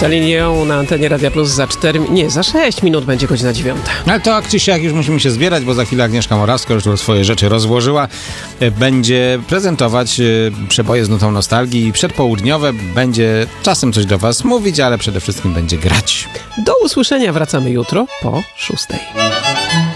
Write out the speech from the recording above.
Celine Dion na antenie Radia Plus za 6 minut będzie godzina 9. Ale to jak czy siak już musimy się zbierać, bo za chwilę Agnieszka Morawska już swoje rzeczy rozłożyła. Będzie prezentować przeboje z nutą nostalgii. Przedpołudniowe będzie czasem coś do was mówić, ale przede wszystkim będzie grać. Do usłyszenia, wracamy jutro po 6.